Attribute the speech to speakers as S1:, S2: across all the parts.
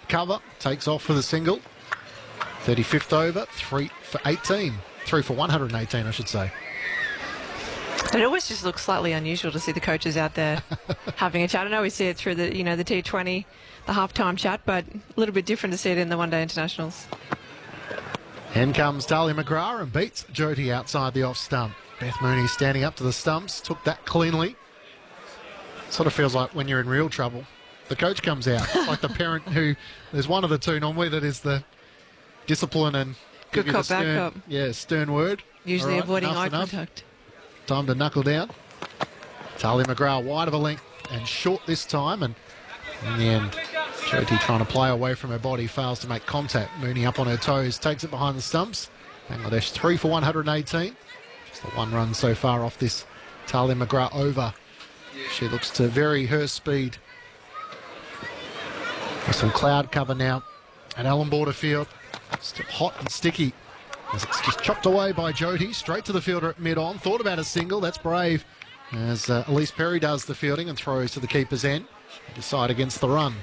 S1: cover, takes off for the single. 35th over, 3 for 18. 3 for 118, I should say.
S2: It always just looks slightly unusual to see the coaches out there having a chat. I know we see it through the, the T20, the halftime chat, but a little bit different to see it in the one-day internationals.
S1: In comes Talia McGrath and beats Jyoti outside the off stump. Beth Mooney standing up to the stumps, took that cleanly. Sort of feels like when you're in real trouble, the coach comes out. It's like the parent who, there's one of the two normally that is the discipline and
S2: good cop, bad cop.
S1: Yeah, stern word.
S2: Usually
S1: right,
S2: avoiding eye
S1: enough.
S2: contact.
S1: Time to knuckle down. Talia McGrath wide of a length and short this time, and in the end, Jyoti trying to play away from her body, fails to make contact. Mooney up on her toes, takes it behind the stumps. Bangladesh 3 for 118. Just the one run so far off this Talia McGrath over. She looks to vary her speed. There's some cloud cover now at Allan Border Field. Still hot and sticky as it's just chopped away by Jyoti. Straight to the fielder at mid-on. Thought about a single. That's brave as Elise Perry does the fielding and throws to the keeper's end. Decide against the run.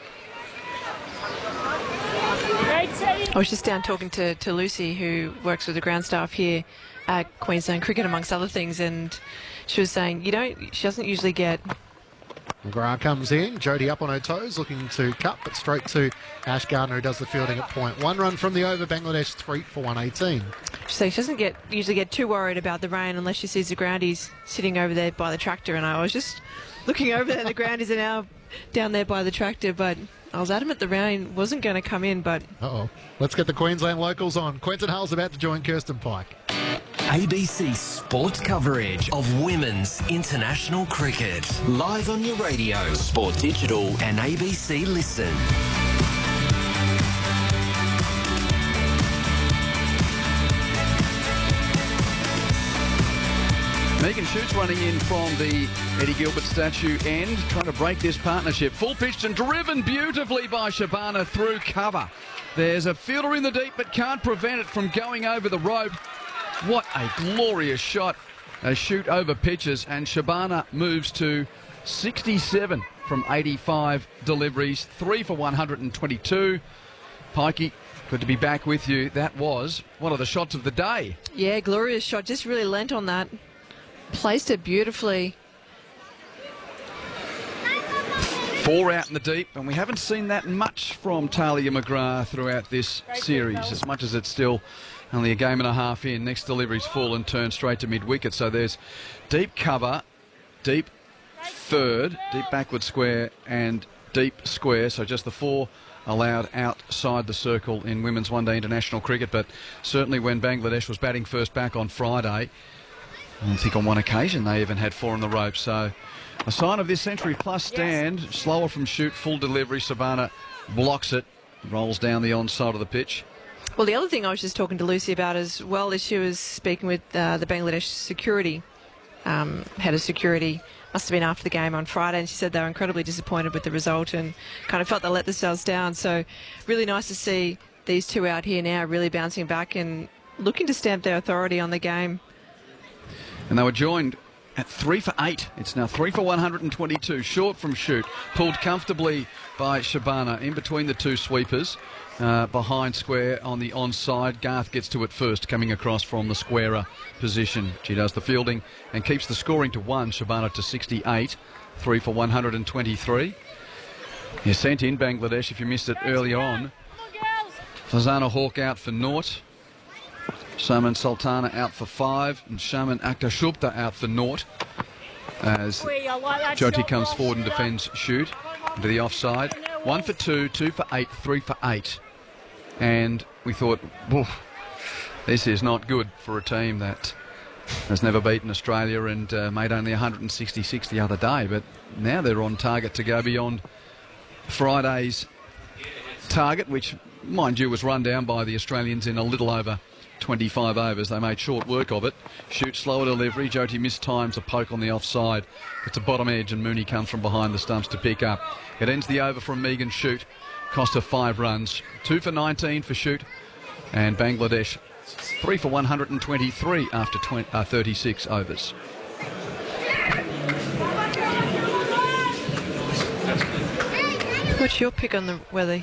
S2: I was just down talking to Lucy, who works with the ground staff here at Queensland Cricket, amongst other things, and she was saying, she doesn't usually get...
S1: McGrath comes in, Jyoti up on her toes, looking to cut, but straight to Ash Gardner, who does the fielding at point. One run from the over, Bangladesh 3 for 118.
S2: So she doesn't usually get too worried about the rain unless she sees the groundies sitting over there by the tractor, and I was just looking over there, the groundies are now down there by the tractor, but I was adamant the rain wasn't going to come in, but...
S1: Uh-oh. Let's get the Queensland locals on. Quentin Hull's about to join Kirsten Pike.
S3: ABC Sport coverage of women's international cricket. Live on your radio, Sport Digital and ABC Listen.
S4: Megan Shoots running in from the Eddie Gilbert statue end, trying to break this partnership. Full pitched and driven beautifully by Shabana through cover. There's a fielder in the deep but can't prevent it from going over the rope. What a glorious shot. A shoot over pitches, and Shabana moves to 67 from 85 deliveries, 3 for 122. Pikey, good to be back with you. That was one of the shots of the day.
S2: Yeah, glorious shot. Just really lent on that. Placed it beautifully.
S4: 4 out in the deep, and we haven't seen that much from Talia McGrath throughout this series, as much as it's still only a game and a half in. Next delivery's full and turned straight to mid-wicket, so there's deep cover, deep third, deep backward square and deep square, so just the 4 allowed outside the circle in women's one-day international cricket. But certainly when Bangladesh was batting first back on Friday, I think on one occasion they even had 4 on the rope. So a sign of this century-plus stand. Slower from shoot, full delivery. Shabana blocks it, rolls down the onside of the pitch.
S2: Well, the other thing I was just talking to Lucy about as well is she was speaking with the Bangladesh security, head of security, must have been after the game on Friday, and she said they were incredibly disappointed with the result and kind of felt they let themselves down. So really nice to see these two out here now really bouncing back and looking to stamp their authority on the game.
S4: And they were joined at 3 for 8. It's now 3 for 122. Short from shoot. Pulled comfortably by Shabana in between the two sweepers. Behind square on the onside. Garth gets to it first, coming across from the squarer position. She does the fielding and keeps the scoring to 1. Shabana to 68. 3 for 123. You're sent in Bangladesh if you missed it earlier on. Fazana Hawk out for naught. Shaman Sultana out for 5, and Shaman Akhtar out for naught, as Jyoti comes forward and defends shoot into the offside. 1 for 2, 2 for 8, 3 for 8. And we thought, this is not good for a team that has never beaten Australia and made only 166 the other day. But now they're on target to go beyond Friday's target, which, mind you, was run down by the Australians in a little over 25 overs. They made short work of it. Shoot, slower delivery. Jyoti mistimes a poke on the offside. It's a bottom edge, and Mooney comes from behind the stumps to pick up. It ends the over from Megan Shoot. Cost her 5 runs. 2 for 19 for Shoot. And Bangladesh 3 for 123 after 36 overs.
S2: What's your pick on the weather?